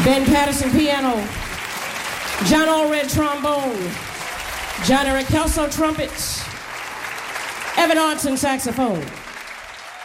Ben Patterson, piano. John Allred, trombone. John Eric Kelso, trumpets. Evan Arnson, saxophone.